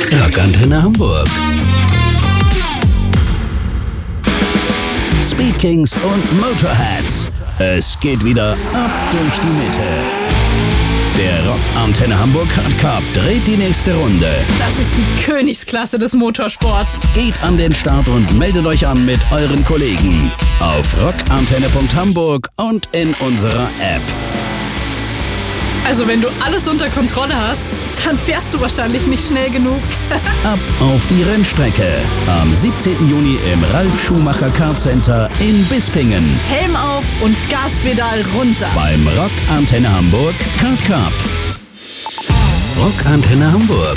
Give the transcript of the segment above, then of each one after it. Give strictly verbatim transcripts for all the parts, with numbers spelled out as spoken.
Rockantenne Hamburg. Speed Kings und Motorheads. Es geht wieder ab durch die Mitte. Der Rockantenne Hamburg Hard Cup dreht die nächste Runde. Das ist die Königsklasse des Motorsports. Geht an den Start und meldet euch an mit euren Kollegen auf rockantenne punkt hamburg und in unserer App. Also wenn du alles unter Kontrolle hast, dann fährst du wahrscheinlich nicht schnell genug. Ab auf die Rennstrecke. Am siebzehnten Juni im Ralf Schumacher Kart Center in Bispingen. Helm auf und Gaspedal runter. Beim Rockantenne Hamburg Kart Cup. Rockantenne Hamburg.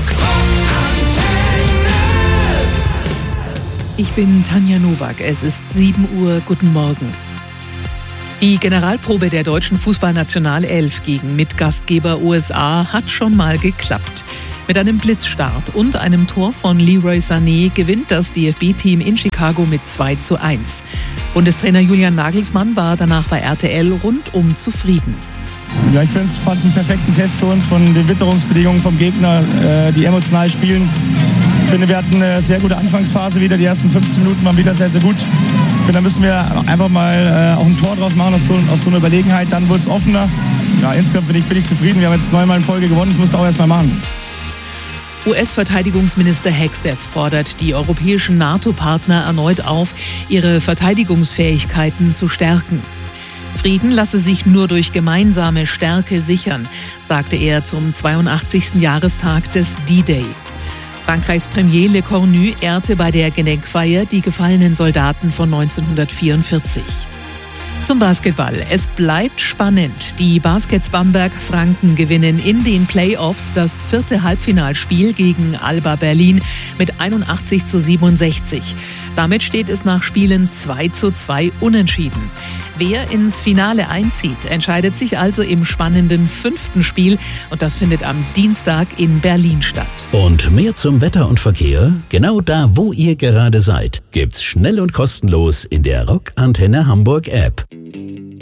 Ich bin Tanja Nowak. Es ist sieben Uhr. Guten Morgen. Die Generalprobe der deutschen Fußballnationalelf gegen Mitgastgeber U S A hat schon mal geklappt. Mit einem Blitzstart und einem Tor von Leroy Sané gewinnt das D F B-Team in Chicago mit zwei zu eins. Bundestrainer Julian Nagelsmann war danach bei R T L rundum zufrieden. Ja, ich fand es einen perfekten Test für uns von den Witterungsbedingungen vom Gegner, äh, die emotional spielen. Ich finde, wir hatten eine sehr gute Anfangsphase wieder. Die ersten fünfzehn Minuten waren wieder sehr, sehr gut. Ich finde, da müssen wir einfach mal äh, auch ein Tor draus machen aus so, aus so einer Überlegenheit. Dann wird es offener. Ja, insgesamt bin ich, bin ich zufrieden. Wir haben jetzt neunmal in Folge gewonnen. Das musst du auch erst mal machen. U S-Verteidigungsminister Hegseth fordert die europäischen NATO-Partner erneut auf, ihre Verteidigungsfähigkeiten zu stärken. Frieden lasse sich nur durch gemeinsame Stärke sichern, sagte er zum zweiundachtzigsten Jahrestag des D-Day. Frankreichs Premier Le Cornu ehrte bei der Gedenkfeier die gefallenen Soldaten von neunzehnhundertvierundvierzig. Zum Basketball. Es bleibt spannend. Die Baskets Bamberg Franken gewinnen in den Playoffs das vierte Halbfinalspiel gegen Alba Berlin mit einundachtzig zu siebenundsechzig. Damit steht es nach Spielen zwei zu zwei unentschieden. Wer ins Finale einzieht, entscheidet sich also im spannenden fünften Spiel. Und das findet am Dienstag in Berlin statt. Und mehr zum Wetter und Verkehr? Genau da, wo ihr gerade seid, gibt's schnell und kostenlos in der Rockantenne Hamburg App.